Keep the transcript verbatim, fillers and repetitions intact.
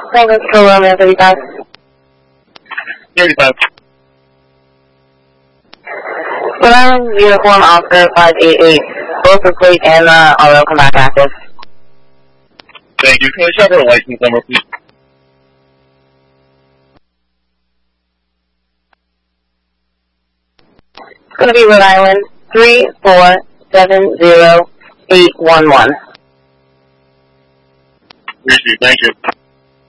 Tango Control Romeo thirty-five. thirty-five. Rhode Island Uniform Oscar five eight eight. Both the plate and the auto come back active. Thank you. Can I check her license number, please? It's going to be Rhode Island three four seven zero eight one one. Appreciate it. Thank you.